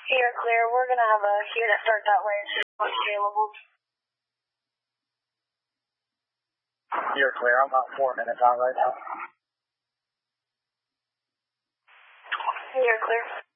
You're clear. We're going to have a unit start that way. It's just not available. You're clear. I'm about 4 minutes out right now. You're clear.